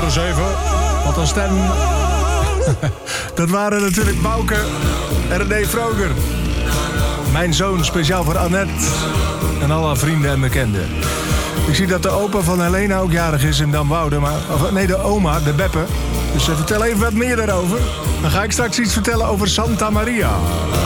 eens even. Wat een stem. Dat waren natuurlijk Bouke en René Vroger. Mijn zoon, speciaal voor Annette. En alle vrienden en bekenden. Ik zie dat de opa van Helena ook jarig is in Damwoude. Nee, de oma, de Beppe. Dus vertel even wat meer daarover. Dan ga ik straks iets vertellen over Santa Maria.